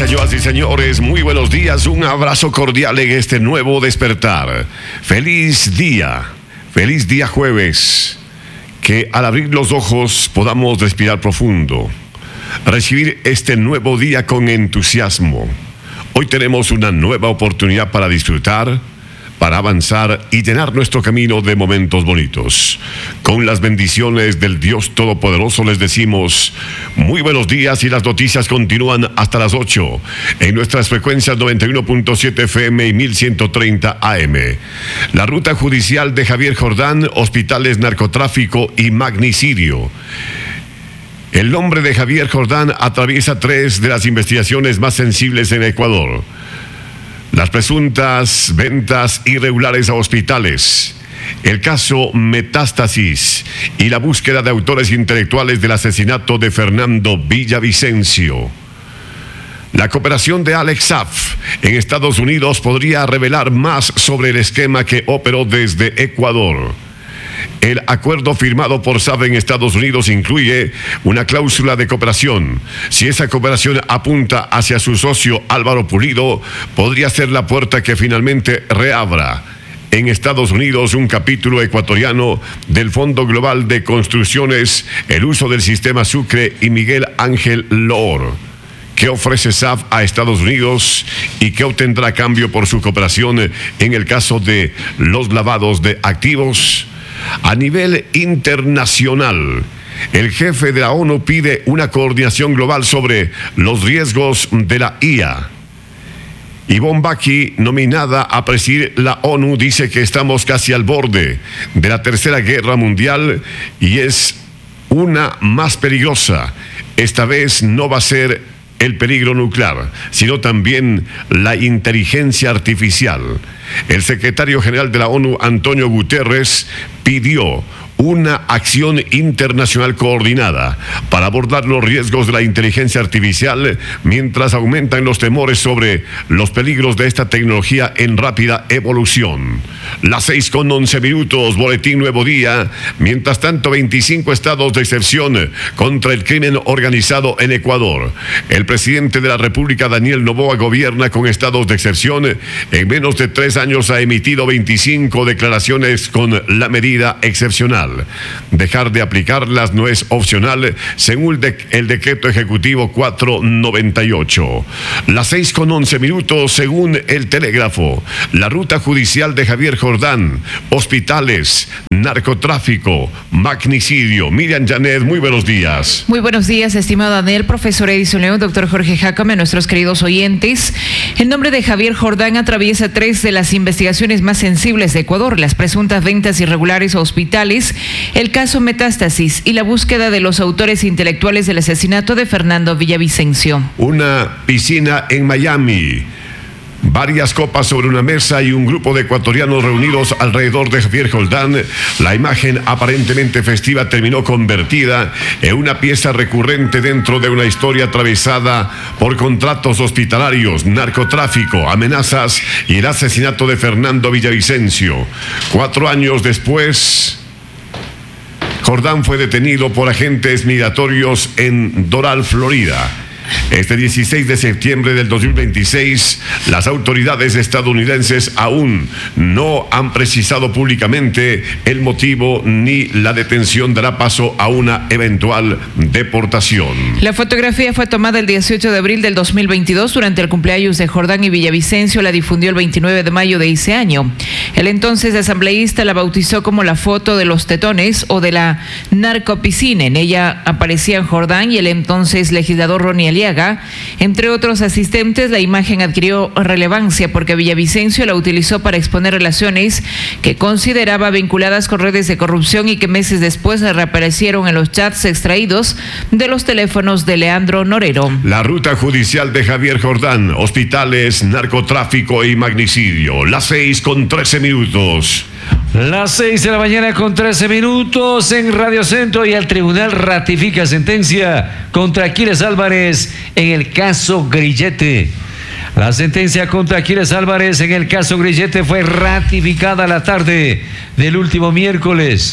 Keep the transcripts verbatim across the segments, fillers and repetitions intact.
señoras y señores, muy buenos días, un abrazo cordial en este nuevo despertar. Feliz día, feliz día jueves, que al abrir los ojos podamos respirar profundo, recibir este nuevo día con entusiasmo. Hoy tenemos una nueva oportunidad para disfrutar, para avanzar y llenar nuestro camino de momentos bonitos. Con las bendiciones del Dios Todopoderoso les decimos muy buenos días y las noticias continúan hasta las ocho en nuestras frecuencias noventa y uno punto siete F M y mil ciento treinta A M. La ruta judicial de Javier Jordán, hospitales, narcotráfico y magnicidio. El nombre de Javier Jordán atraviesa tres de las investigaciones más sensibles en Ecuador: las presuntas ventas irregulares a hospitales, el caso Metástasis y la búsqueda de autores intelectuales del asesinato de Fernando Villavicencio. La cooperación de Alex Saab en Estados Unidos podría revelar más sobre el esquema que operó desde Ecuador. El acuerdo firmado por Saab en Estados Unidos incluye una cláusula de cooperación. Si esa cooperación apunta hacia su socio Álvaro Pulido, podría ser la puerta que finalmente reabra en Estados Unidos un capítulo ecuatoriano del Fondo Global de Construcciones, el uso del sistema Sucre y Miguel Ángel Loor. ¿Qué ofrece Saab a Estados Unidos y qué obtendrá a cambio por su cooperación en el caso de los lavados de activos? A nivel internacional, el jefe de la ONU pide una coordinación global sobre los riesgos de la I A. Yvonne Baki, nominada a presidir la ONU, dice que estamos casi al borde de la Tercera Guerra Mundial y es una más peligrosa. Esta vez no va a ser el peligro nuclear, sino también la inteligencia artificial. El secretario general de la ONU, Antonio Guterres, pidió una acción internacional coordinada para abordar los riesgos de la inteligencia artificial mientras aumentan los temores sobre los peligros de esta tecnología en rápida evolución. Las seis con once minutos, boletín Nuevo Día. Mientras tanto, veinticinco estados de excepción contra el crimen organizado en Ecuador. El presidente de la República, Daniel Noboa, gobierna con estados de excepción. En menos de tres años ha emitido veinticinco declaraciones con la medida excepcional. Dejar de aplicarlas no es opcional, según el decreto ejecutivo cuatrocientos noventa y ocho. Las seis con once minutos, según el Telégrafo. La ruta judicial de Javier Jordán, hospitales, narcotráfico, magnicidio. Miriam Janet, muy buenos días. Muy buenos días, estimado Daniel, profesor Edison León, doctor Jorge Jácome, nuestros queridos oyentes. El nombre de Javier Jordán atraviesa tres de las investigaciones más sensibles de Ecuador: las presuntas ventas irregulares a hospitales, el caso Metástasis y la búsqueda de los autores intelectuales del asesinato de Fernando Villavicencio. Una piscina en Miami, varias copas sobre una mesa y un grupo de ecuatorianos reunidos alrededor de Javier Jordán. La imagen aparentemente festiva terminó convertida en una pieza recurrente dentro de una historia atravesada por contratos hospitalarios, narcotráfico, amenazas y el asesinato de Fernando Villavicencio. Cuatro años después, Jordán fue detenido por agentes migratorios en Doral, Florida. Este dieciséis de septiembre del dos mil veintiséis, las autoridades estadounidenses aún no han precisado públicamente el motivo ni la detención dará paso a una eventual deportación. La fotografía fue tomada el dieciocho de abril del dos mil veintidós durante el cumpleaños de Jordán y Villavicencio. La difundió el veintinueve de mayo de ese año. El entonces asambleísta la bautizó como la foto de los tetones o de la narcopiscina. En ella aparecían Jordán y el entonces legislador Ronnie Aliaga. Entre otros asistentes, la imagen adquirió relevancia porque Villavicencio la utilizó para exponer relaciones que consideraba vinculadas con redes de corrupción y que meses después reaparecieron en los chats extraídos de los teléfonos de Leandro Norero. La ruta judicial de Javier Jordán, hospitales, narcotráfico y magnicidio. Las seis con trece minutos. Las seis de la mañana con trece minutos en Radio Centro, y el tribunal ratifica sentencia contra Aquiles Álvarez en el caso Grillete. La sentencia contra Aquiles Álvarez en el caso Grillete fue ratificada la tarde del último miércoles.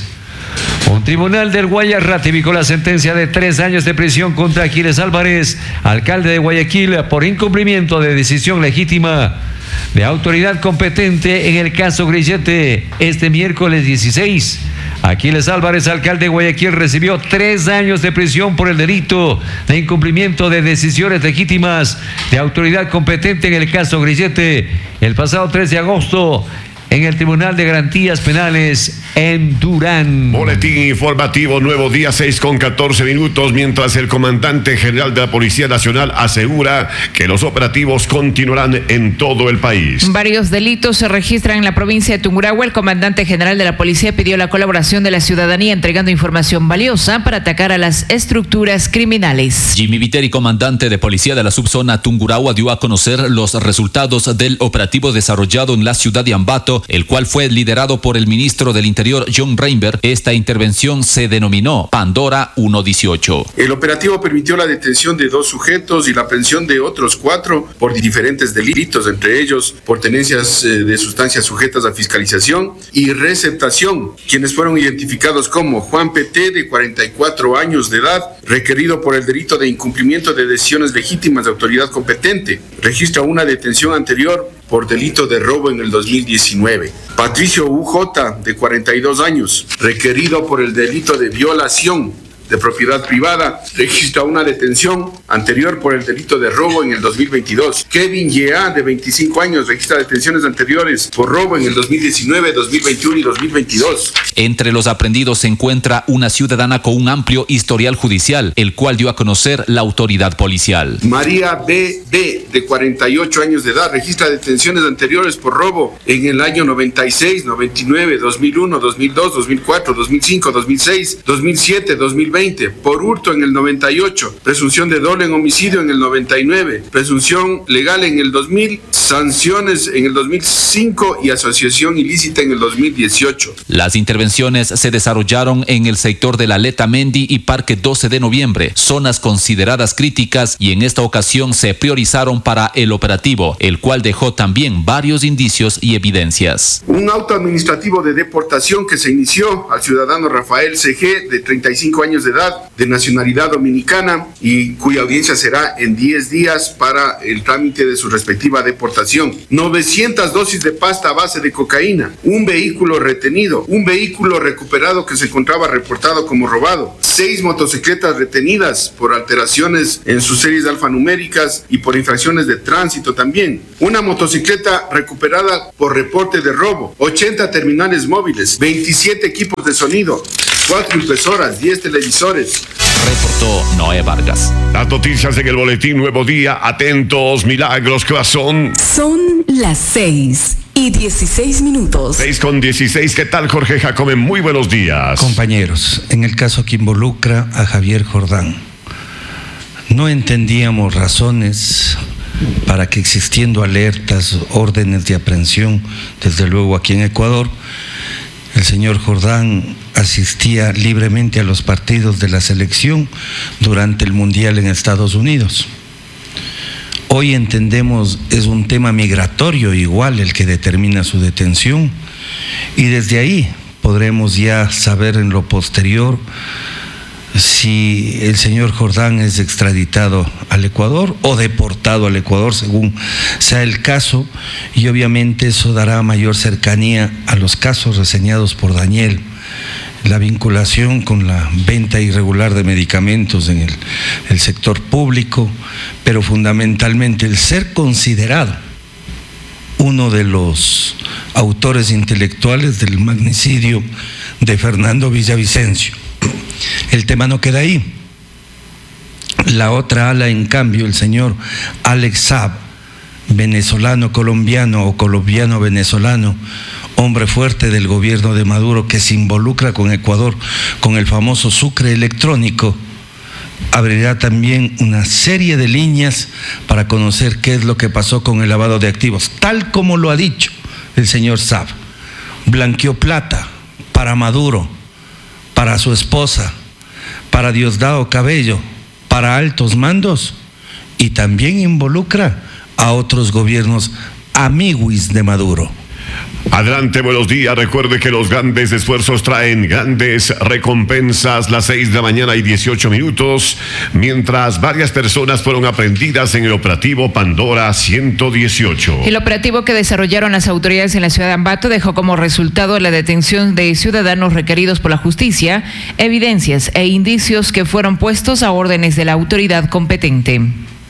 Un tribunal del Guayas ratificó la sentencia de tres años de prisión contra Aquiles Álvarez, alcalde de Guayaquil, por incumplimiento de decisión legítima de autoridad competente en el caso Grillete. Este miércoles dieciséis, Aquiles Álvarez, alcalde de Guayaquil, recibió tres años de prisión por el delito de incumplimiento de decisiones legítimas de autoridad competente en el caso Grillete el pasado tres de agosto en el Tribunal de Garantías Penales en Durán. Boletín informativo, nuevo día, seis con catorce minutos, mientras el comandante general de la Policía Nacional asegura que los operativos continuarán en todo el país. Varios delitos se registran en la provincia de Tungurahua. El comandante general de la policía pidió la colaboración de la ciudadanía entregando información valiosa para atacar a las estructuras criminales. Jimmy Viteri, comandante de policía de la subzona Tungurahua, dio a conocer los resultados del operativo desarrollado en la ciudad de Ambato, el cual fue liderado por el ministro del Interior, John Reinberg. Esta intervención se denominó Pandora ciento dieciocho. El operativo permitió la detención de dos sujetos y la aprehensión de otros cuatro por diferentes delitos, entre ellos por tenencias de sustancias sujetas a fiscalización y receptación, quienes fueron identificados como Juan P T, de cuarenta y cuatro años de edad, requerido por el delito de incumplimiento de decisiones legítimas de autoridad competente. Registra una detención anterior por delito de robo en el dos mil diecinueve. Patricio U J, de cuarenta y dos años, requerido por el delito de violación de propiedad privada, registra una detención anterior por el delito de robo en el dos mil veintidós. Kevin Y A, de veinticinco años, registra detenciones anteriores por robo en el dos mil diecinueve, dos mil veintiuno y dos mil veintidós. Entre los aprendidos se encuentra una ciudadana con un amplio historial judicial, el cual dio a conocer la autoridad policial. María B B, de cuarenta y ocho años de edad, registra detenciones anteriores por robo en el año noventa y seis, noventa y nueve, dos mil uno, dos mil dos, dos mil cuatro, dos mil cinco, dos mil seis, dos mil siete, dos mil veinte. Por hurto en el noventa y ocho, presunción de dolo en homicidio en el noventa y nueve, presunción legal en el dos mil, sanciones en el dos mil cinco y asociación ilícita en el dos mil dieciocho. Las intervenciones se desarrollaron en el sector de la Letamendi y Parque doce de noviembre, zonas consideradas críticas, y en esta ocasión se priorizaron para el operativo, el cual dejó también varios indicios y evidencias. Un auto administrativo de deportación que se inició al ciudadano Rafael C G, de treinta y cinco años de edad, de nacionalidad dominicana, y cuya audiencia será en diez días para el trámite de su respectiva deportación. novecientas dosis de pasta a base de cocaína, un vehículo retenido, un vehículo recuperado que se encontraba reportado como robado, seis motocicletas retenidas por alteraciones en sus series alfanuméricas y por infracciones de tránsito también, una motocicleta recuperada por reporte de robo, ochenta terminales móviles, veintisiete equipos de sonido, cuatro impresoras, diez televisores. Reportó Noé Vargas. Las noticias en el boletín Nuevo Día. Atentos, Milagros, corazón. Son las seis y dieciséis minutos. seis con dieciséis. ¿Qué tal, Jorge Jacome? Muy buenos días. Compañeros, en el caso que involucra a Javier Jordán, no entendíamos razones para que, existiendo alertas, órdenes de aprehensión, desde luego aquí en Ecuador, el señor Jordán asistía libremente a los partidos de la selección durante el Mundial en Estados Unidos. Hoy entendemos es un tema migratorio igual el que determina su detención, y desde ahí podremos ya saber en lo posterior si el señor Jordán es extraditado al Ecuador o deportado al Ecuador, según sea el caso, y obviamente eso dará mayor cercanía a los casos reseñados por Daniel, la vinculación con la venta irregular de medicamentos en el, el sector público, pero fundamentalmente el ser considerado uno de los autores intelectuales del magnicidio de Fernando Villavicencio. El tema no queda ahí. La otra ala, en cambio, el señor Alex Saab, venezolano colombiano o colombiano venezolano, hombre fuerte del gobierno de Maduro, que se involucra con Ecuador con el famoso Sucre electrónico, abrirá también una serie de líneas para conocer qué es lo que pasó con el lavado de activos, tal como lo ha dicho el señor Saab. Blanqueó plata para Maduro, para su esposa, para Diosdado Cabello, para altos mandos, y también involucra a otros gobiernos amiguis de Maduro. Adelante, buenos días. Recuerde que los grandes esfuerzos traen grandes recompensas. Las seis de la mañana y dieciocho minutos, mientras varias personas fueron aprendidas en el operativo Pandora ciento dieciocho. El operativo que desarrollaron las autoridades en la ciudad de Ambato dejó como resultado la detención de ciudadanos requeridos por la justicia, evidencias e indicios que fueron puestos a órdenes de la autoridad competente.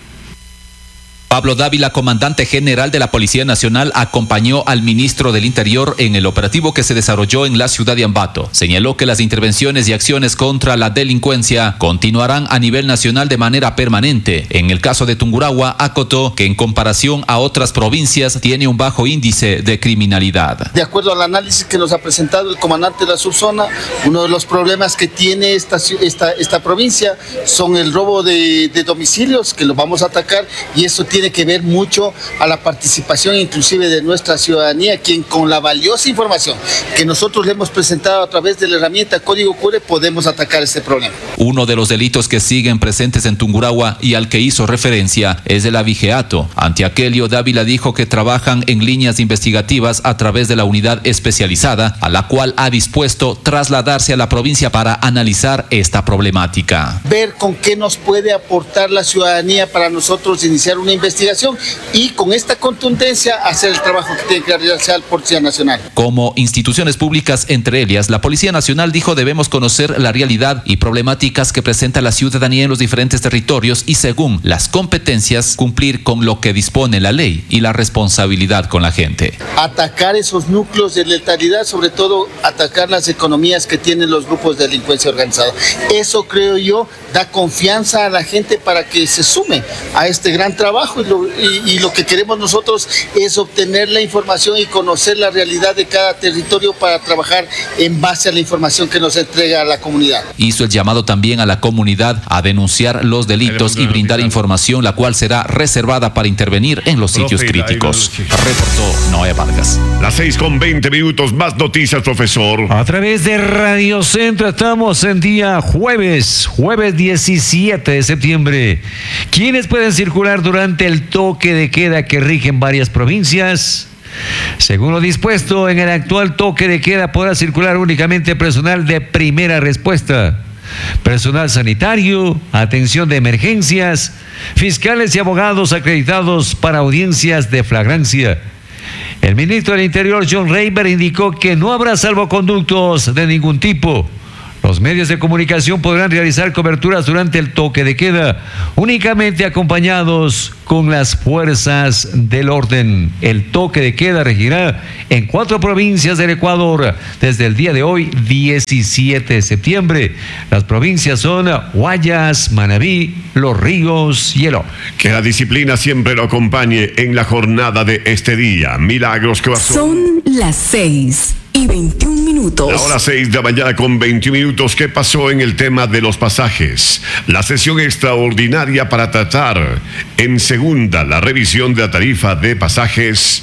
Pablo Dávila, comandante general de la Policía Nacional, acompañó al ministro del Interior en el operativo que se desarrolló en la ciudad de Ambato. Señaló que las intervenciones y acciones contra la delincuencia continuarán a nivel nacional de manera permanente. En el caso de Tungurahua, acotó que en comparación a otras provincias tiene un bajo índice de criminalidad. De acuerdo al análisis que nos ha presentado el comandante de la subzona, uno de los problemas que tiene esta, esta, esta provincia son el robo de, de domicilios, que lo vamos a atacar, y eso tiene tiene que ver mucho a la participación inclusive de nuestra ciudadanía, quien con la valiosa información que nosotros le hemos presentado a través de la herramienta Código Cure podemos atacar este problema. Uno de los delitos que siguen presentes en Tungurahua y al que hizo referencia es el abigeato. Ante aquello, Dávila dijo que trabajan en líneas investigativas a través de la unidad especializada, a la cual ha dispuesto trasladarse a la provincia para analizar esta problemática. Ver con qué nos puede aportar la ciudadanía para nosotros iniciar una investigación investigación y con esta contundencia hacer el trabajo que tiene que realizar la Policía Nacional. Como instituciones públicas, entre ellas la Policía Nacional, dijo debemos conocer la realidad y problemáticas que presenta la ciudadanía en los diferentes territorios y según las competencias cumplir con lo que dispone la ley y la responsabilidad con la gente. Atacar esos núcleos de letalidad, sobre todo atacar las economías que tienen los grupos de delincuencia organizada. Eso creo yo da confianza a la gente para que se sume a este gran trabajo. Y lo, y, y lo que queremos nosotros es obtener la información y conocer la realidad de cada territorio para trabajar en base a la información que nos entrega la comunidad. Hizo el llamado también a la comunidad a denunciar los delitos y brindar información, la cual será reservada para intervenir en los sitios críticos. Reportó Noé Vargas. Las seis con veinte minutos, más noticias, profesor. A través de Radio Centro estamos en día jueves, jueves diecisiete de septiembre. ¿Quiénes pueden circular durante el toque de queda que rige en varias provincias? Según lo dispuesto en el actual toque de queda, podrá circular únicamente personal de primera respuesta, personal sanitario, atención de emergencias, fiscales y abogados acreditados para audiencias de flagrancia. El ministro del Interior, John Reiber, indicó que no habrá salvoconductos de ningún tipo. Los medios de comunicación podrán realizar coberturas durante el toque de queda, únicamente acompañados con las fuerzas del orden. El toque de queda regirá en cuatro provincias del Ecuador desde el día de hoy, diecisiete de septiembre. Las provincias son Guayas, Manabí, Los Ríos y El Oro. Que la disciplina siempre lo acompañe en la jornada de este día. Milagros que pasó. Son las seis y veintiún minutos. La hora seis de la mañana con veintiún minutos. ¿Qué pasó en el tema de los pasajes? La sesión extraordinaria para tratar en segunda la revisión de la tarifa de pasajes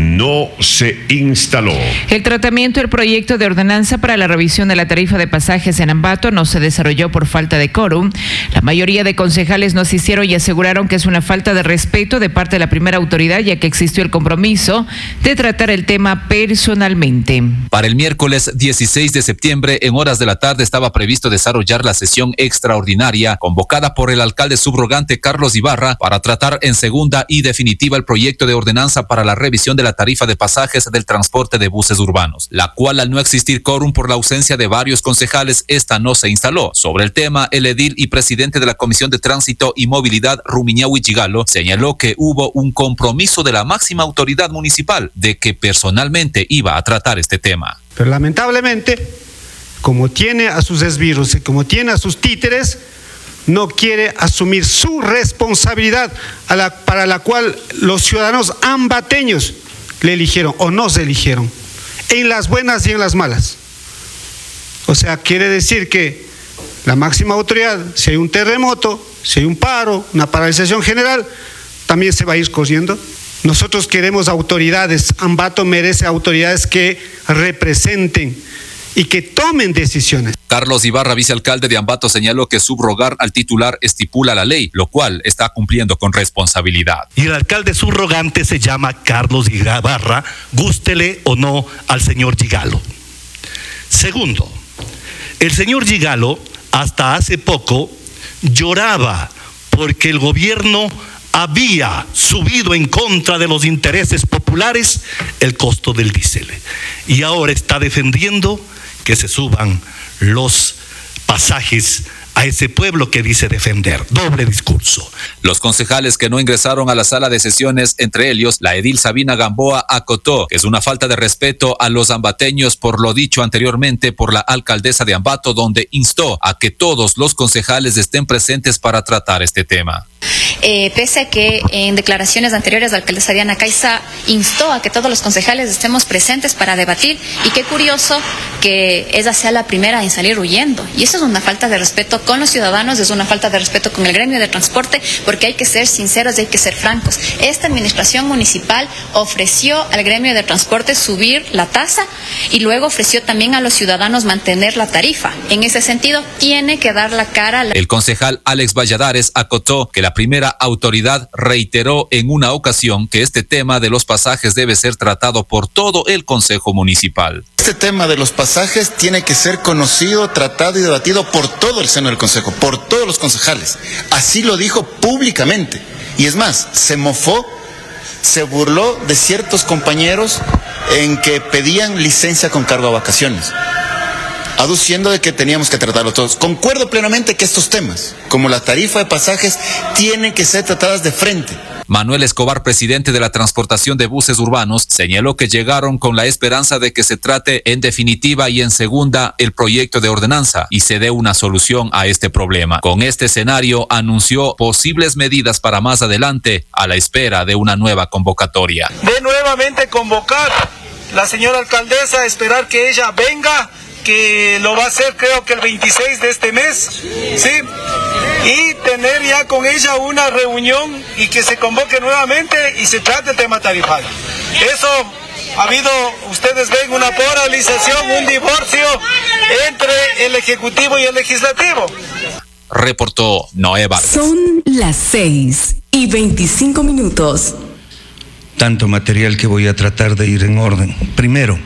no se instaló. El tratamiento del proyecto de ordenanza para la revisión de la tarifa de pasajes en Ambato no se desarrolló por falta de quórum. La mayoría de concejales no asistieron y aseguraron que es una falta de respeto de parte de la primera autoridad, ya que existió el compromiso de tratar el tema personalmente. Para el miércoles dieciséis de septiembre, en horas de la tarde, estaba previsto desarrollar la sesión extraordinaria convocada por el alcalde subrogante Carlos Ibarra para tratar en segunda y definitiva el proyecto de ordenanza para la revisión de la tarifa de pasajes del transporte de buses urbanos, la cual, al no existir quórum por la ausencia de varios concejales, esta no se instaló. Sobre el tema, el edil y presidente de la Comisión de Tránsito y Movilidad, Rumiñahui Chigalo, señaló que hubo un compromiso de la máxima autoridad municipal de que personalmente iba a tratar este tema. Pero lamentablemente, como tiene a sus esbirros y como tiene a sus títeres, no quiere asumir su responsabilidad a la, para la cual los ciudadanos ambateños le eligieron o nos eligieron, en las buenas y en las malas. O sea, quiere decir que la máxima autoridad, si hay un terremoto, si hay un paro, una paralización general, también se va a ir corriendo. Nosotros queremos autoridades, Ambato merece autoridades que representen y que tomen decisiones. Carlos Ibarra, vicealcalde de Ambato, señaló que subrogar al titular estipula la ley, lo cual está cumpliendo con responsabilidad. Y el alcalde subrogante se llama Carlos Ibarra, gústele o no al señor Gigalo. Segundo, el señor Gigalo hasta hace poco lloraba porque el gobierno había subido en contra de los intereses populares el costo del diésel. Y ahora está defendiendo que se suban los pasajes a ese pueblo que dice defender. Doble discurso. Los concejales que no ingresaron a la sala de sesiones, entre ellos la edil Sabina Gamboa, acotó que es una falta de respeto a los ambateños por lo dicho anteriormente por la alcaldesa de Ambato, donde instó a que todos los concejales estén presentes para tratar este tema. Eh, pese a que en declaraciones anteriores la alcaldesa Diana Caiza instó a que todos los concejales estemos presentes para debatir, y qué curioso que ella sea la primera en salir huyendo, y eso es una falta de respeto con los ciudadanos, es una falta de respeto con el gremio de transporte, porque hay que ser sinceros y hay que ser francos. Esta administración municipal ofreció al gremio de transporte subir la tasa y luego ofreció también a los ciudadanos mantener la tarifa. En ese sentido tiene que dar la cara. La... El concejal Alex Valladares acotó que la primera autoridad reiteró en una ocasión que este tema de los pasajes debe ser tratado por todo el Consejo Municipal. Este tema de los pasajes tiene que ser conocido, tratado y debatido por todo el seno del Consejo, por todos los concejales. Así lo dijo públicamente. Y es más, se mofó, se burló de ciertos compañeros en que pedían licencia con cargo a vacaciones, aduciendo de que teníamos que tratarlo todos. Concuerdo plenamente que estos temas, como la tarifa de pasajes, tienen que ser tratadas de frente. Manuel Escobar, presidente de la Transportación de Buses Urbanos, señaló que llegaron con la esperanza de que se trate en definitiva y en segunda el proyecto de ordenanza y se dé una solución a este problema. Con este escenario anunció posibles medidas para más adelante a la espera de una nueva convocatoria. De nuevamente convocar la señora alcaldesa, esperar que ella venga, que lo va a hacer creo que el veintiséis de este mes, ¿sí? Y tener ya con ella una reunión y que se convoque nuevamente y se trate el tema tarifario. Eso ha habido, ustedes ven, una polarización, un divorcio entre el Ejecutivo y el Legislativo. Reportó Noé Vargas. Son las seis y veinticinco minutos. Tanto material que voy a tratar de ir en orden. Primero,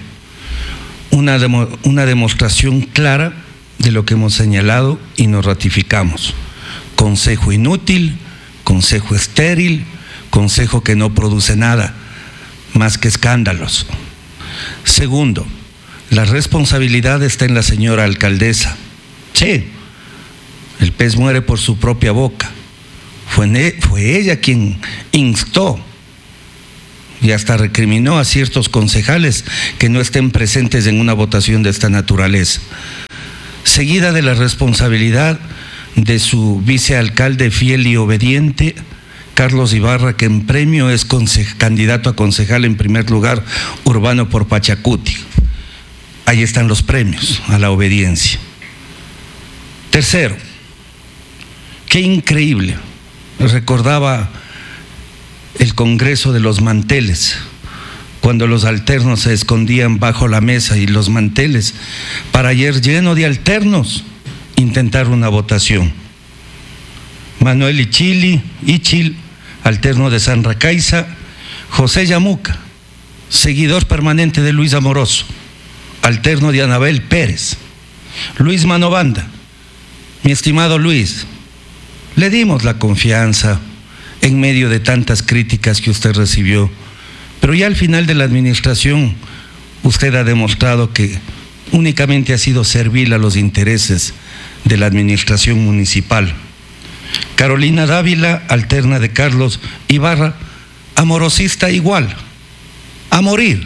una, demo, una demostración clara de lo que hemos señalado y nos ratificamos. Consejo inútil, consejo estéril, consejo que no produce nada más que escándalos. Segundo, la responsabilidad está en la señora alcaldesa. Sí, el pez muere por su propia boca. Fue, fue ella quien instó y hasta recriminó a ciertos concejales que no estén presentes en una votación de esta naturaleza. Seguida de la responsabilidad de su vicealcalde fiel y obediente, Carlos Ibarra, que en premio es candidato a concejal en primer lugar urbano por Pachacuti. Ahí están los premios a la obediencia. Tercero, qué increíble, recordaba el Congreso de los manteles, cuando los alternos se escondían bajo la mesa y los manteles, para ayer lleno de alternos, intentar una votación. Manuel Ichili, Ichil, alterno de San Racaiza, José Yamuca, seguidor permanente de Luis Amoroso, alterno de Anabel Pérez, Luis Manobanda. Mi estimado Luis, le dimos la confianza en medio de tantas críticas que usted recibió, pero ya al final de la administración usted ha demostrado que únicamente ha sido servil a los intereses de la administración municipal. Carolina Dávila, alterna de Carlos Ibarra, amorosista igual, a morir.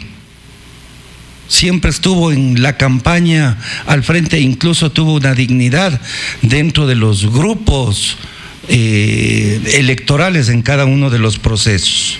Siempre estuvo en la campaña al frente, incluso tuvo una dignidad dentro de los grupos eh, electorales en cada uno de los procesos.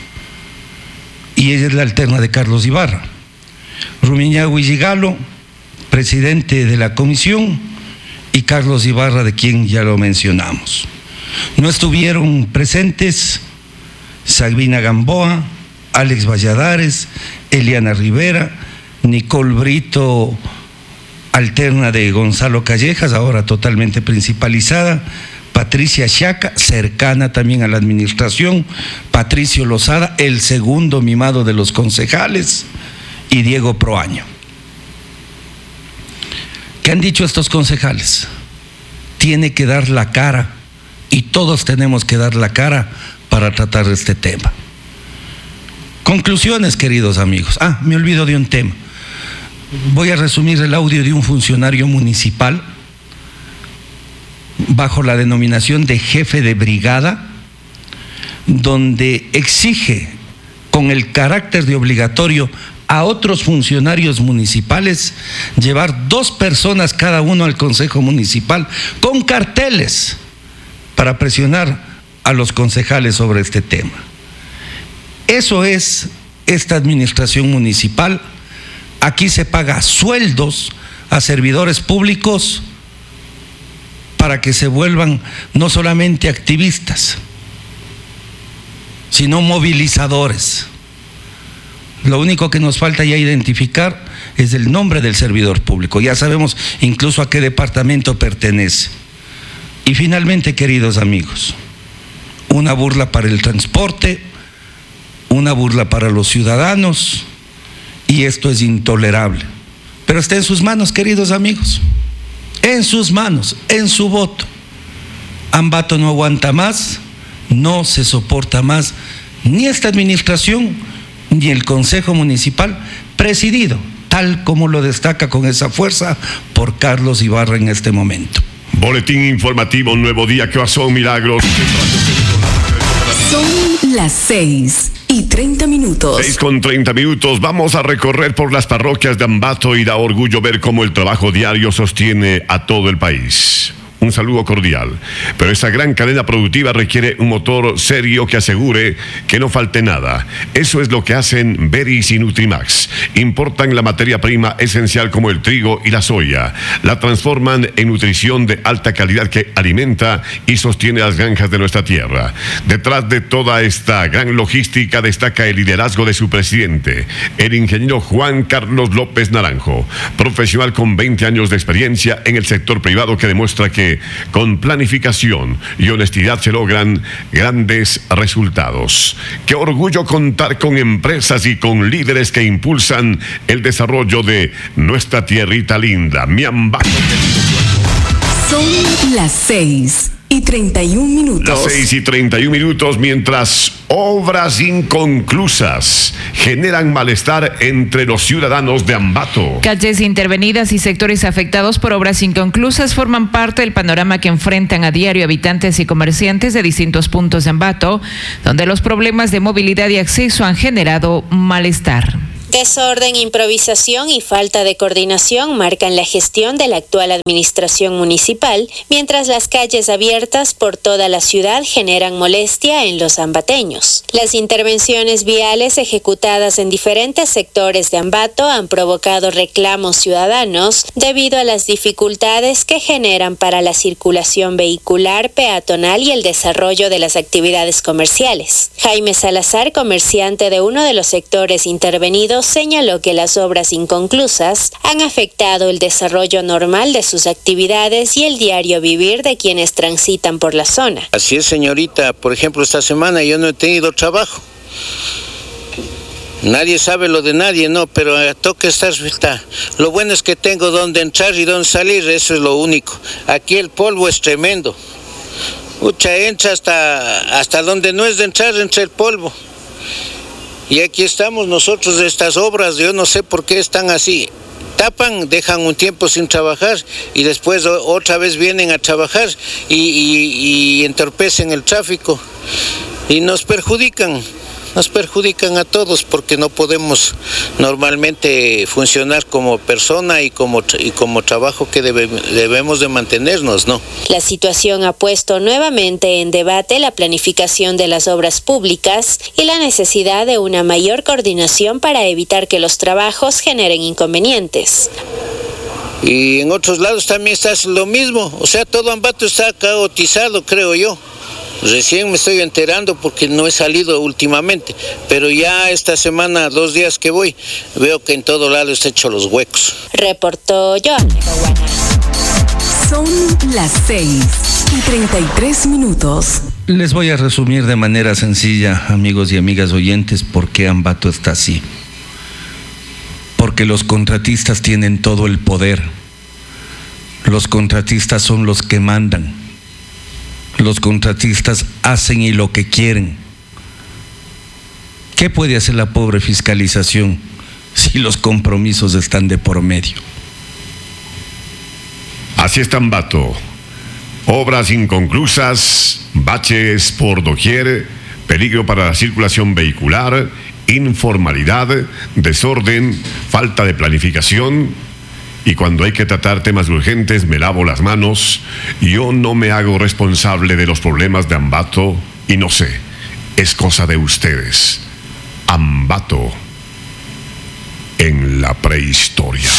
Y ella es la alterna de Carlos Ibarra. Rumiñahui Gigalo, presidente de la comisión, y Carlos Ibarra, de quien ya lo mencionamos. No estuvieron presentes Sabina Gamboa, Alex Valladares, Eliana Rivera, Nicole Brito alterna de Gonzalo Callejas, ahora totalmente principalizada, Patricia Chaca, cercana también a la administración, Patricio Lozada, el segundo mimado de los concejales, y Diego Proaño. ¿Qué han dicho estos concejales? Tiene que dar la cara, y todos tenemos que dar la cara para tratar este tema. Conclusiones, queridos amigos. Ah, me olvido de un tema. Voy a resumir el audio de un funcionario municipal bajo la denominación de jefe de brigada, donde exige con el carácter de obligatorio a otros funcionarios municipales llevar dos personas cada uno al Consejo Municipal con carteles para presionar a los concejales sobre este tema. Eso es esta administración municipal. Aquí se paga sueldos a servidores públicos para que se vuelvan no solamente activistas, sino movilizadores. Lo único que nos falta ya identificar es el nombre del servidor público. Ya sabemos incluso a qué departamento pertenece. Y finalmente, queridos amigos, una burla para el transporte, una burla para los ciudadanos, y esto es intolerable. Pero está en sus manos, queridos amigos, en sus manos, en su voto. Ambato no aguanta más, no se soporta más ni esta administración ni el Consejo Municipal, presidido, tal como lo destaca con esa fuerza, por Carlos Ibarra en este momento. Boletín informativo, Nuevo Día, ¿qué pasó, Milagros? Son las seis y treinta minutos. Seis con treinta minutos. Vamos a recorrer por las parroquias de Ambato y da orgullo ver cómo el trabajo diario sostiene a todo el país. Un saludo cordial. Pero esa gran cadena productiva requiere un motor serio que asegure que no falte nada. Eso es lo que hacen Beris y Nutrimax. Importan la materia prima esencial como el trigo y la soya. La transforman en nutrición de alta calidad que alimenta y sostiene las granjas de nuestra tierra. Detrás de toda esta gran logística destaca el liderazgo de su presidente, el ingeniero Juan Carlos López Naranjo, profesional con veinte años de experiencia en el sector privado que demuestra que con planificación y honestidad se logran grandes resultados. Qué orgullo contar con empresas y con líderes que impulsan el desarrollo de nuestra tierrita linda, mi Ambato. Son las seis y treinta y un minutos. Las seis y treinta y un minutos, mientras obras inconclusas generan malestar entre los ciudadanos de Ambato. Calles intervenidas y sectores afectados por obras inconclusas forman parte del panorama que enfrentan a diario habitantes y comerciantes de distintos puntos de Ambato, donde los problemas de movilidad y acceso han generado malestar. Desorden, improvisación y falta de coordinación marcan la gestión de la actual administración municipal, mientras las calles abiertas por toda la ciudad generan molestia en los ambateños. Las intervenciones viales ejecutadas en diferentes sectores de Ambato han provocado reclamos ciudadanos debido a las dificultades que generan para la circulación vehicular, peatonal y el desarrollo de las actividades comerciales. Jaime Salazar, comerciante de uno de los sectores intervenidos, señaló que las obras inconclusas han afectado el desarrollo normal de sus actividades y el diario vivir de quienes transitan por la zona. Así es, señorita. Por ejemplo, esta semana yo no he tenido trabajo. Nadie sabe lo de nadie, no, pero toca estar. Lo bueno es que tengo dónde entrar y dónde salir, eso es lo único. Aquí el polvo es tremendo. Ucha, entra hasta, hasta donde no es de entrar, entra el polvo. Y aquí estamos nosotros de estas obras, yo no sé por qué están así. Tapan, dejan un tiempo sin trabajar y después otra vez vienen a trabajar y, y, y entorpecen el tráfico y nos perjudican. Nos perjudican a todos porque no podemos normalmente funcionar como persona y como, y como trabajo que debe, debemos de mantenernos, ¿no? La situación ha puesto nuevamente en debate la planificación de las obras públicas y la necesidad de una mayor coordinación para evitar que los trabajos generen inconvenientes. Y en otros lados también está lo mismo, o sea, todo Ambato está caotizado, creo yo. Recién me estoy enterando porque no he salido últimamente, pero ya esta semana, dos días que voy, veo que en todo lado está hecho los huecos. Reportó Joana Caguana. Son las seis y treinta y tres minutos. Les voy a resumir de manera sencilla, amigos y amigas oyentes, por qué Ambato está así. Porque los contratistas tienen todo el poder. Los contratistas son los que mandan. Los contratistas hacen y lo que quieren. ¿Qué puede hacer la pobre fiscalización si los compromisos están de por medio? Así está Ambato. Obras inconclusas, baches por doquier, peligro para la circulación vehicular, informalidad, desorden, falta de planificación. Y cuando hay que tratar temas urgentes, me lavo las manos. Yo no me hago responsable de los problemas de Ambato y no sé, es cosa de ustedes. Ambato en la prehistoria.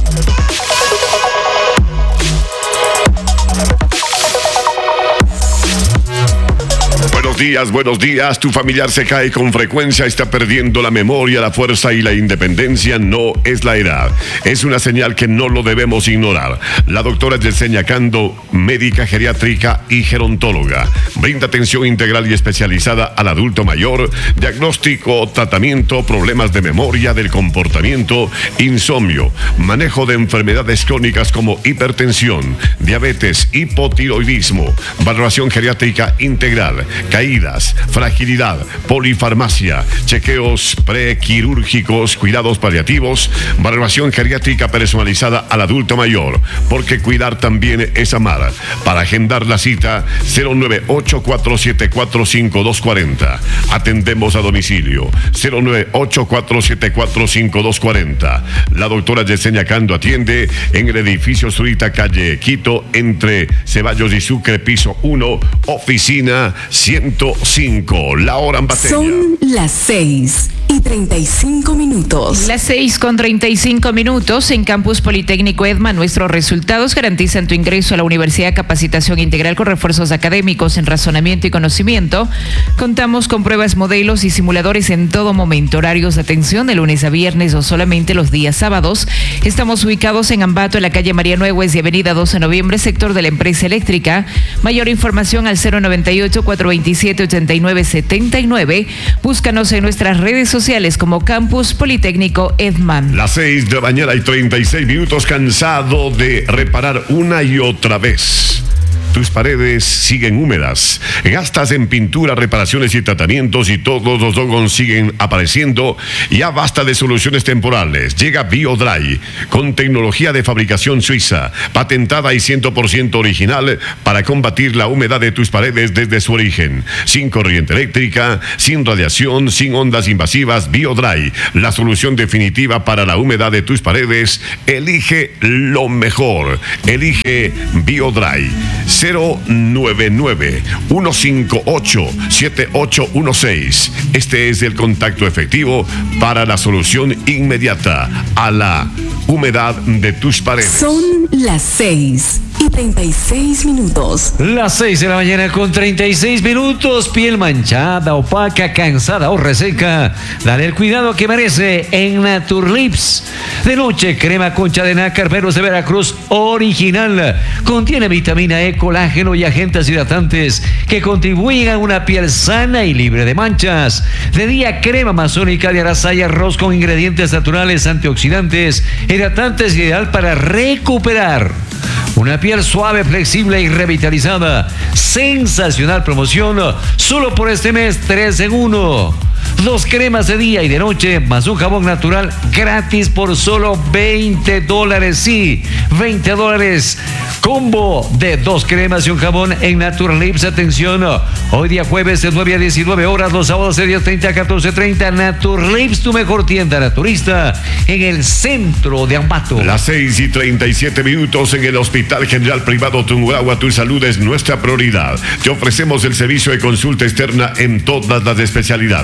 Buenos días, buenos días. Tu familiar se cae con frecuencia, está perdiendo la memoria, la fuerza y la independencia. No es la edad, es una señal que no lo debemos ignorar. La doctora Yesenia Cando, médica geriátrica y gerontóloga, brinda atención integral y especializada al adulto mayor, diagnóstico, tratamiento, problemas de memoria, del comportamiento, insomnio, manejo de enfermedades crónicas como hipertensión, diabetes, hipotiroidismo, valoración geriátrica integral, caídas, fragilidad, polifarmacia, chequeos prequirúrgicos, cuidados paliativos, valoración geriátrica personalizada al adulto mayor, porque cuidar también es amar. Para agendar la cita, cero nueve ocho cuatro siete cuatro cinco dos cuatro cero. Atendemos a domicilio, cero nueve ocho cuatro siete cuatro cinco dos cuatro cero. La doctora Yesenia Cando atiende en el edificio Zurita, calle Quito, entre Ceballos y Sucre, piso uno, oficina ciento cinco. La hora ambateña. Son las seis y treinta y cinco minutos. Las seis con treinta y cinco minutos en Campus Politécnico Edma. Nuestros resultados garantizan tu ingreso a la Universidad, capacitación integral con refuerzos académicos en razonamiento y conocimiento. Contamos con pruebas, modelos y simuladores en todo momento. Horarios de atención de lunes a viernes o solamente los días sábados. Estamos ubicados en Ambato, en la calle María Nueves y avenida doce de noviembre, sector de la empresa eléctrica. Mayor información al cero noventa y ocho, cuatrocientos veintisiete, ochenta y nueve setenta y nueve. Búscanos en nuestras redes sociales como Campus Politécnico Edman. Las seis de la mañana y treinta y seis minutos, cansado de reparar una y otra vez. Tus paredes siguen húmedas, gastas en pintura, reparaciones y tratamientos y todos los hongos siguen apareciendo. Ya basta de soluciones temporales. Llega BioDry con tecnología de fabricación suiza, patentada y cien por ciento original para combatir la humedad de tus paredes desde su origen. Sin corriente eléctrica, sin radiación, sin ondas invasivas. BioDry, la solución definitiva para la humedad de tus paredes. Elige lo mejor. Elige BioDry. cero nueve nueve, uno cinco ocho, siete ocho uno seis. Este es el contacto efectivo para la solución inmediata a la humedad de tus paredes. Son las seis y treinta y seis minutos. Las seis de la mañana con treinta y seis minutos. Piel manchada, opaca, cansada o reseca. Dale el cuidado que merece en Naturlips. De noche, crema concha de nácar, Perros de Veracruz original. Contiene vitamina E, colágeno y agentes hidratantes que contribuyen a una piel sana y libre de manchas. De día, crema amazónica de Arasá y arroz con ingredientes naturales, antioxidantes, hidratantes, ideal para recuperar una piel suave, flexible y revitalizada. Sensacional promoción, solo por este mes, tres en uno. Dos cremas de día y de noche, más un jabón natural gratis por solo veinte dólares. Sí, veinte dólares. Combo de dos cremas y un jabón en Naturlips. Atención, hoy día jueves de nueve a diecinueve horas, los sábados de diez treinta a catorce treinta. Naturlips, tu mejor tienda naturista en el centro de Ambato. Las seis y treinta y siete minutos en el Hospital General Privado Tungurahua. Tu salud es nuestra prioridad. Te ofrecemos el servicio de consulta externa en todas las especialidades.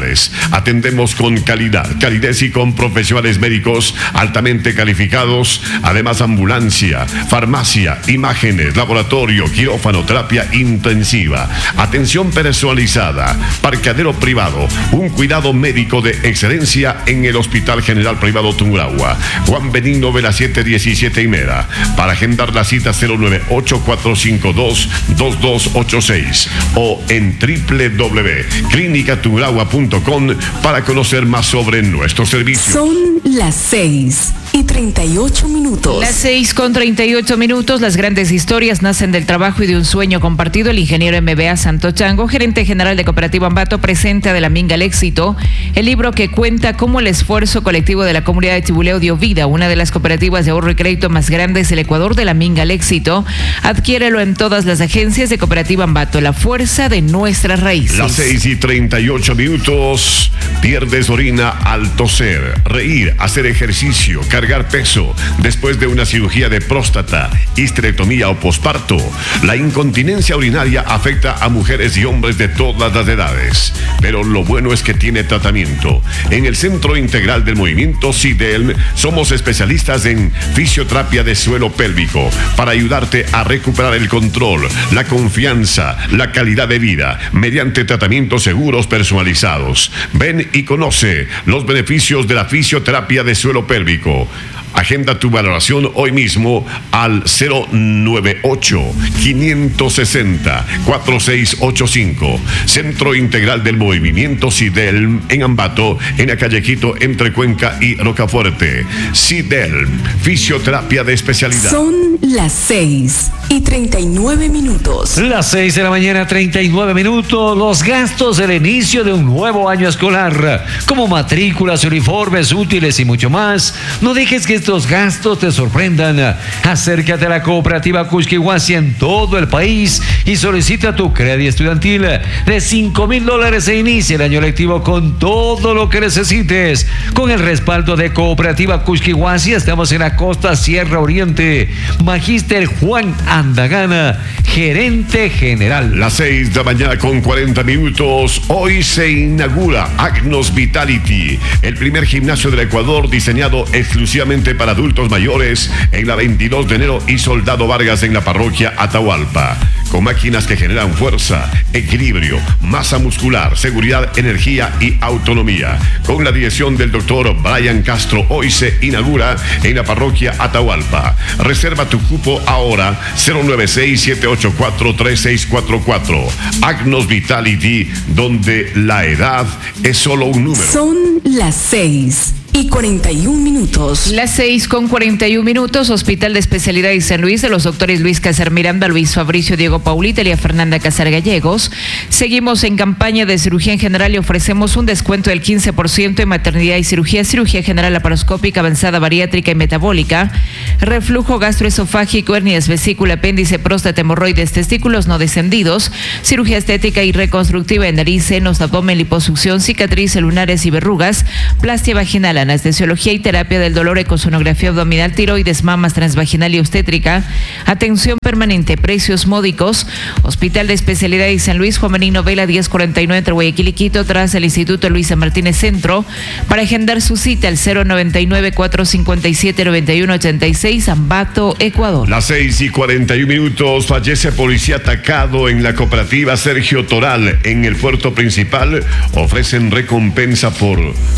Atendemos con calidad, calidez y con profesionales médicos altamente calificados. Además, ambulancia, farmacia, imágenes, laboratorio, quirófano, terapia intensiva, atención personalizada, parqueadero privado, un cuidado médico de excelencia en el Hospital General Privado Tungurahua. Juan Benigno Vela siete diecisiete y Mera. Para agendar la cita cero nueve ocho cuatro cinco dos dos dos ocho seis o en doble u doble u doble u punto clínica tungurahua punto com para conocer más sobre nuestros servicios. Son las seis y treinta y ocho minutos. Las seis con treinta y ocho minutos. Las grandes historias nacen del trabajo y de un sueño compartido. El ingeniero M B A Santo Chango, gerente general de Cooperativa Ambato, presenta De la Minga al Éxito, el libro que cuenta cómo el esfuerzo colectivo de la comunidad de Tibuleo dio vida a una de las cooperativas de ahorro y crédito más grandes del Ecuador. De la Minga al Éxito. Adquiérelo en todas las agencias de Cooperativa Ambato. La fuerza de nuestras raíces. Las seis y treinta y ocho minutos. Pierdes orina al toser, reír, hacer ejercicio, cargar peso después de una cirugía de próstata, histerectomía o posparto. La incontinencia urinaria afecta a mujeres y hombres de todas las edades, pero lo bueno es que tiene tratamiento. En el Centro Integral del Movimiento SIDELM somos especialistas en fisioterapia de suelo pélvico para ayudarte a recuperar el control, la confianza, la calidad de vida mediante tratamientos seguros personalizados. Ven y conoce los beneficios de la fisioterapia de suelo pélvico. Agenda tu valoración hoy mismo al cero nueve ocho, cinco seis cero, cuatro seis ocho cinco. Centro Integral del Movimiento SIDELM en Ambato, en la calle Quito, entre Cuenca y Rocafuerte. SIDELM, fisioterapia de especialidad. Son las seis y treinta y nueve minutos. Las seis de la mañana, treinta y nueve minutos. Los gastos del inicio de un nuevo año escolar, como matrículas, uniformes, útiles y mucho más. No dejes que estos gastos te sorprendan. Acércate a la cooperativa Cusquihuasi en todo el país y solicita tu crédito estudiantil de cinco mil dólares e inicia el año lectivo con todo lo que necesites. Con el respaldo de Cooperativa Cusquihuasi, estamos en la costa Sierra Oriente. Magíster Juan Andagana, gerente general. Las seis de la mañana con cuarenta minutos. Hoy se inaugura Agnos Vitality, el primer gimnasio del Ecuador diseñado exclusivamente para adultos mayores, en la veintidós de enero y Soldado Vargas en la parroquia Atahualpa. Con máquinas que generan fuerza, equilibrio, masa muscular, seguridad, energía y autonomía. Con la dirección del doctor Brian Castro, hoy se inaugura en la parroquia Atahualpa. Reserva tu cupo ahora, cero nueve seis, siete ocho cuatro, tres seis cuatro cuatro. Agnos Vitality, donde la edad es solo un número. Son las seis y cuarenta y un minutos. Las seis con cuarenta y un minutos. Hospital de Especialidad de San Luis, de los doctores Luis Casar Miranda, Luis Fabricio Diego Paulita y Fernanda Casar Gallegos. Seguimos en campaña de cirugía en general y ofrecemos un descuento del quince por ciento en maternidad y cirugía, cirugía general laparoscópica, avanzada bariátrica y metabólica, reflujo gastroesofágico, hernias, vesícula, apéndice, próstata, hemorroides, testículos no descendidos, cirugía estética y reconstructiva en nariz, senos, abdomen, liposucción, cicatrices, lunares y verrugas, plastia vaginal, anestesiología y terapia del dolor, ecosonografía abdominal, tiroides, mamas, transvaginal y obstétrica, atención permanente, precios módicos. Hospital de Especialidad de San Luis, Juan Benigno Vela diez cuarenta y nueve entre Guayaquil y Quito, tras el Instituto Luisa Martínez Centro. Para agendar su cita al cero noventa y nueve, cuatro cincuenta y siete, noventa y uno ochenta y seis, Ambato, Ecuador. Las seis y cuarenta y un minutos. Fallece policía atacado en la cooperativa Sergio Toral en el puerto principal. Ofrecen recompensa por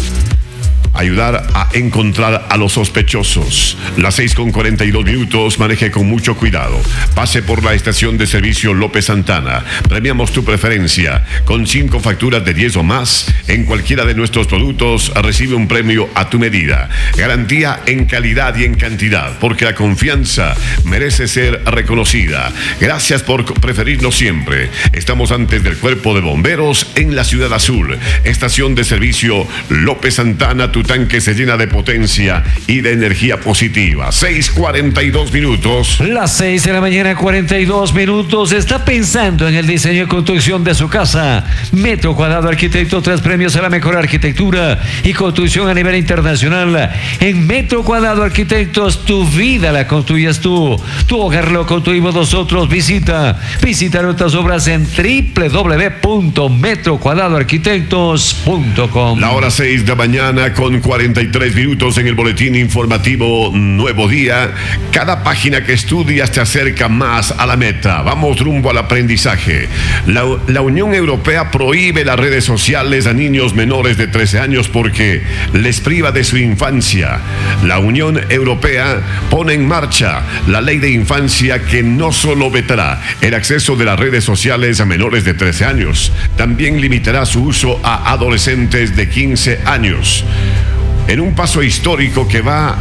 ayudar a encontrar a los sospechosos. Las seis con cuarenta y dos minutos. Maneje con mucho cuidado. Pase por la estación de servicio López Santana. Premiamos tu preferencia. Con cinco facturas de diez o más en cualquiera de nuestros productos, recibe un premio a tu medida. Garantía en calidad y en cantidad, porque la confianza merece ser reconocida. Gracias por preferirnos siempre. Estamos antes del Cuerpo de Bomberos en la Ciudad Azul. Estación de servicio López Santana, tu tanque se llena de potencia y de energía positiva. seis cuarenta y dos minutos. Las seis de la mañana, cuarenta y dos minutos. Está pensando en el diseño y construcción de su casa. Metro Cuadrado Arquitecto, tres premios a la mejor arquitectura y construcción a nivel internacional. En Metro Cuadrado Arquitectos, tu vida la construyes tú. Tu hogar lo construimos nosotros. Visita, visita nuestras obras en doble u doble u doble u punto metro cuadrado arquitectos punto com. La hora seis de la mañana con cuarenta y tres minutos en el boletín informativo Nuevo Día. Cada página que estudias te acerca más a la meta. Vamos rumbo al aprendizaje. La, la Unión Europea prohíbe las redes sociales a niños menores de trece años porque les priva de su infancia. La Unión Europea pone en marcha la ley de infancia que no solo vetará el acceso de las redes sociales a menores de trece años, también limitará su uso a adolescentes de quince años. En un paso histórico que va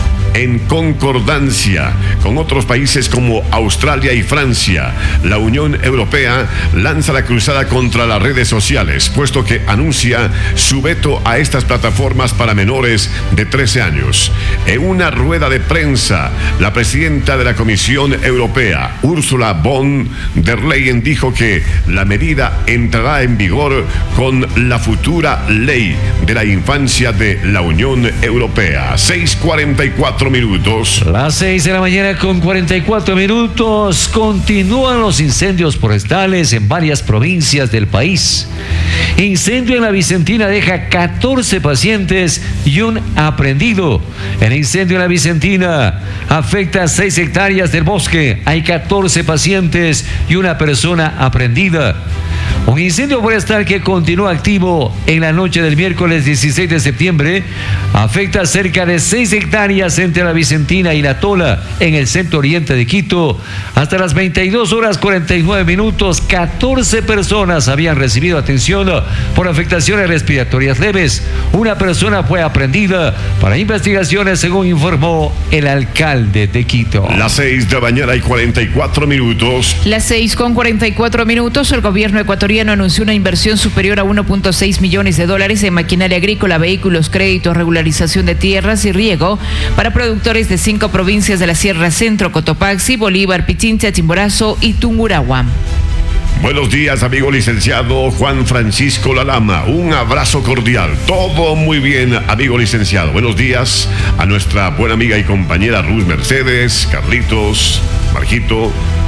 en concordancia con otros países como Australia y Francia, la Unión Europea lanza la cruzada contra las redes sociales, puesto que anuncia su veto a estas plataformas para menores de trece años. En una rueda de prensa, la presidenta de la Comisión Europea, Ursula von der Leyen, dijo que la medida entrará en vigor con la futura ley de la infancia de la Unión Europea. seis cuarenta y cuatro minutos. Las seis de la mañana con cuarenta y cuatro minutos. Continúan los incendios forestales en varias provincias del país. Incendio en la Vicentina deja catorce pacientes y un aprehendido. El incendio en la Vicentina afecta seis hectáreas del bosque. Hay catorce pacientes y una persona aprehendida. Un incendio forestal que continúa activo en la noche del miércoles dieciséis de septiembre afecta cerca de seis hectáreas entre la Vicentina y la Tola, en el centro oriente de Quito. Hasta las veintidós horas cuarenta y nueve minutos, catorce personas habían recibido atención por afectaciones respiratorias leves. Una persona fue aprehendida para investigaciones, según informó el alcalde de Quito. Las seis de la mañana y cuarenta y cuatro minutos. Las seis con cuarenta y cuatro minutos, el gobierno ecuatoriano anunció una inversión superior a uno punto seis millones de dólares en maquinaria agrícola, vehículos, créditos, regularización de tierras y riego para productores de cinco provincias de la Sierra Centro: Cotopaxi, Bolívar, Pichincha, Chimborazo y Tungurahua. Buenos días, amigo licenciado Juan Francisco Lalama. Un abrazo cordial. Todo muy bien, amigo licenciado. Buenos días a nuestra buena amiga y compañera Ruth Mercedes, Carlitos, Marquito.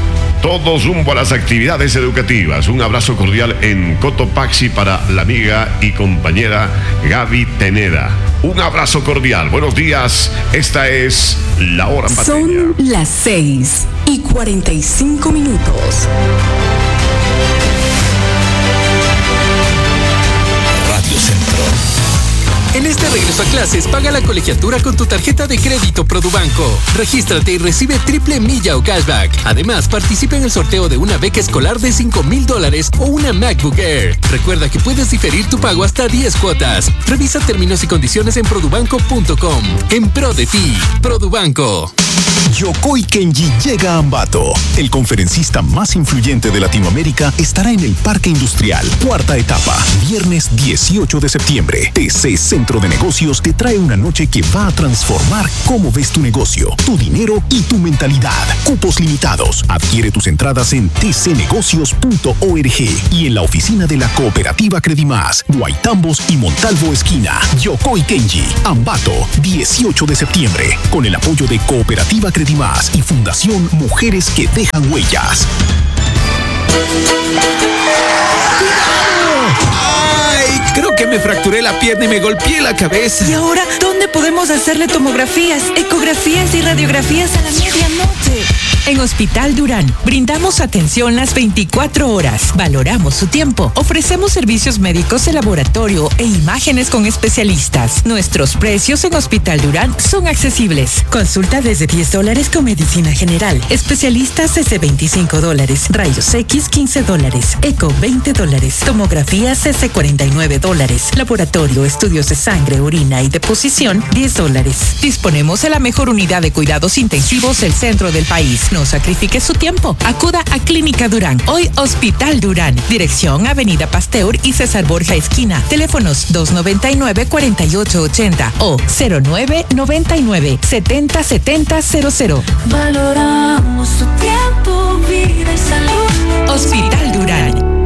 Todos rumbo a las actividades educativas. Un abrazo cordial en Cotopaxi para la amiga y compañera Gaby Teneda. Un abrazo cordial. Buenos días. Esta es La Hora Pateña. Son las seis y cuarenta y cinco minutos. Radio Centro. En este regreso a clases, paga la colegiatura con tu tarjeta de crédito Produbanco. Regístrate y recibe triple milla o cashback. Además, participa en el sorteo de una beca escolar de cinco mil dólares o una MacBook Air. Recuerda que puedes diferir tu pago hasta diez cuotas. Revisa términos y condiciones en produbanco punto com. En pro de ti, Produbanco. Yokoi Kenji llega a Ambato. El conferencista más influyente de Latinoamérica estará en el Parque Industrial. Cuarta etapa, viernes dieciocho de septiembre. T C Centro de Negocios te trae una noche que va a transformar cómo ves tu negocio, tu dinero y tu mentalidad. Cupos limitados. Adquiere tus entradas en t c negocios punto org y en la oficina de la Cooperativa Credimás, Guaitambos y Montalvo Esquina. Yokoi Kenji, Ambato, dieciocho de septiembre, con el apoyo de Cooperativa Credimás y Fundación Mujeres que Dejan Huellas. ¡Ay! Creo que me fracturé la pierna y me golpeé la cabeza. ¿Y ahora dónde podemos hacerle tomografías, ecografías y radiografías a la medianoche? En Hospital Durán brindamos atención las veinticuatro horas, valoramos su tiempo, ofrecemos servicios médicos de laboratorio e imágenes con especialistas. Nuestros precios en Hospital Durán son accesibles. Consulta desde diez dólares con medicina general, especialistas desde veinticinco dólares, rayos X quince dólares, eco veinte dólares, tomografía C C cuarenta y nueve dólares, laboratorio, estudios de sangre, orina y deposición diez dólares. Disponemos de la mejor unidad de cuidados intensivos del centro del país. No sacrifique su tiempo. Acuda a Clínica Durán. Hoy Hospital Durán. Dirección Avenida Pasteur y César Borja esquina. Teléfonos dos noventa y nueve, cuarenta y ocho ochenta o cero nueve noventa y nueve, setenta setenta cero cero. Valoramos tu tiempo, vida y salud. Hospital Durán.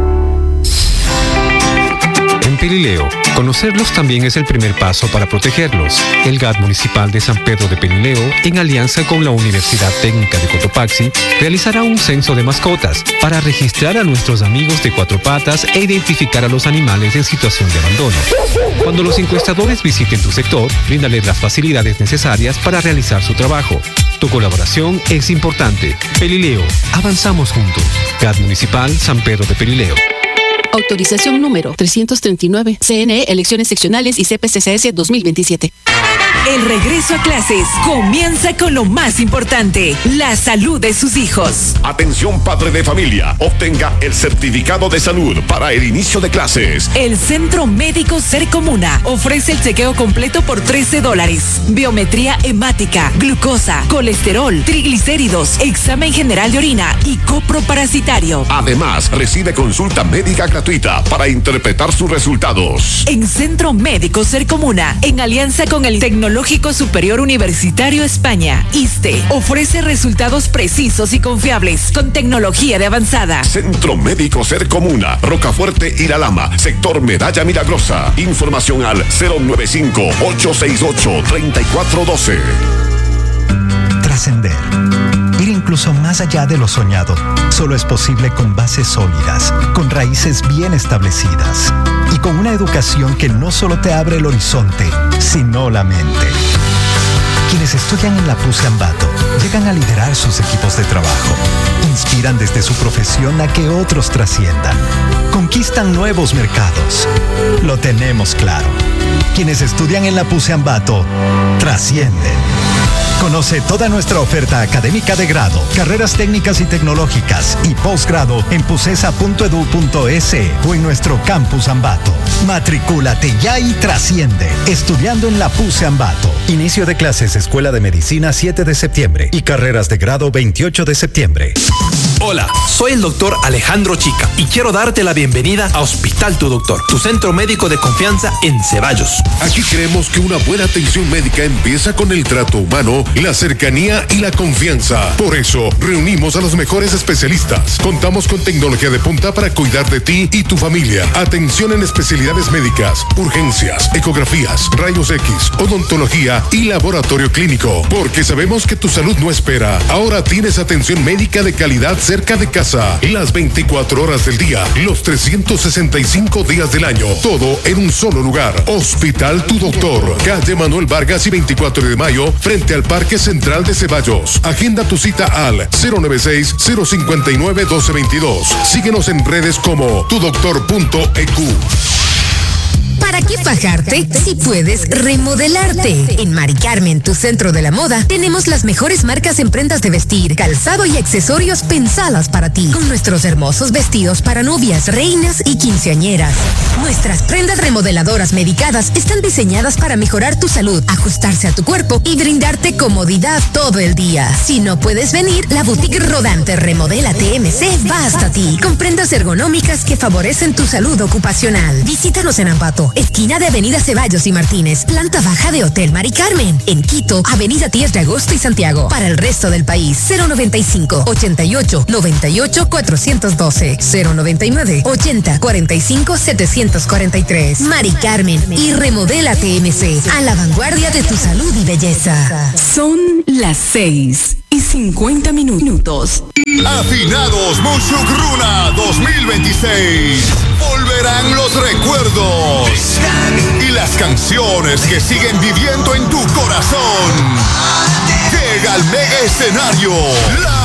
En Pelileo, conocerlos también es el primer paso para protegerlos. El G A T Municipal de San Pedro de Pelileo, en alianza con la Universidad Técnica de Cotopaxi, realizará un censo de mascotas para registrar a nuestros amigos de cuatro patas e identificar a los animales en situación de abandono. Cuando los encuestadores visiten tu sector, bríndales las facilidades necesarias para realizar su trabajo. Tu colaboración es importante. Pelileo, avanzamos juntos. G A T Municipal San Pedro de Pelileo. Autorización número trescientos treinta y nueve. C N E, elecciones seccionales y C P C C S dos mil veintisiete. El regreso a clases comienza con lo más importante, la salud de sus hijos. Atención padre de familia, obtenga el certificado de salud para el inicio de clases. El Centro Médico Sercomuna ofrece el chequeo completo por trece dólares. Biometría hemática, glucosa, colesterol, triglicéridos, examen general de orina y coproparasitario. Además, recibe consulta médica gratuita para interpretar sus resultados. En Centro Médico Sercomuna, en alianza con el Tecnológico Superior Universitario España, ISTE, ofrece resultados precisos y confiables con tecnología de avanzada. Centro Médico Sercomuna, Rocafuerte y La Lama, sector Medalla Milagrosa. Información al cero nueve cinco, ocho seis ocho, tres cuatro uno dos. Trascender. Ir incluso más allá de lo soñado solo es posible con bases sólidas, con raíces bien establecidas y con una educación que no solo te abre el horizonte, sino la mente. Quienes estudian en la P U C Ambato llegan a liderar sus equipos de trabajo, inspiran desde su profesión a que otros trasciendan, conquistan nuevos mercados. Lo tenemos claro. Quienes estudian en la P U C Ambato trascienden. Conoce toda nuestra oferta académica de grado, carreras técnicas y tecnológicas y posgrado en pusesa punto edu punto es o en nuestro campus Ambato. Matricúlate ya y trasciende. Estudiando en la P U C Ambato. Inicio de clases Escuela de Medicina siete de septiembre y carreras de grado veintiocho de septiembre. Hola, soy el doctor Alejandro Chica y quiero darte la bienvenida a Hospital Tu Doctor, tu centro médico de confianza en Ceballos. Aquí creemos que una buena atención médica empieza con el trato humano, la cercanía y la confianza. Por eso, reunimos a los mejores especialistas. Contamos con tecnología de punta para cuidar de ti y tu familia. Atención en especialidades médicas, urgencias, ecografías, rayos X, odontología y laboratorio clínico. Porque sabemos que tu salud no espera. Ahora tienes atención médica de calidad cerca de casa, las veinticuatro horas del día, los trescientos sesenta y cinco días del año, todo en un solo lugar. Hospital Tu Doctor, calle Manuel Vargas y veinticuatro de mayo, frente al Parque Central de Ceballos. Agenda tu cita al cero nueve seis, cero cinco nueve, uno dos dos dos. Síguenos en redes como tu doctor punto e cu. ¿Para qué fajarte si puedes remodelarte? En Mari Carmen, tu centro de la moda, tenemos las mejores marcas en prendas de vestir, calzado y accesorios pensadas para ti, con nuestros hermosos vestidos para novias, reinas y quinceañeras. Nuestras prendas remodeladoras medicadas están diseñadas para mejorar tu salud, ajustarse a tu cuerpo y brindarte comodidad todo el día. Si no puedes venir, la boutique rodante Remodela T M C va hasta ti, con prendas ergonómicas que favorecen tu salud ocupacional. Visítanos en Ambato, esquina de Avenida Ceballos y Martínez, planta baja de Hotel Mari Carmen. En Quito, Avenida diez de agosto y Santiago. Para el resto del país, cero noventa y cinco, ochenta y ocho, noventa y ocho, cuatrocientos doce, cero noventa y nueve, ochenta, cuarenta y cinco, setecientos cuarenta y tres. Mari Carmen y Remodela T M C, a la vanguardia de tu salud y belleza. Son las seis y cincuenta minutos. Afinados Mushugruna dos mil veintiséis. Volverán los recuerdos y las canciones que siguen viviendo en tu corazón. Llega al mega escenario la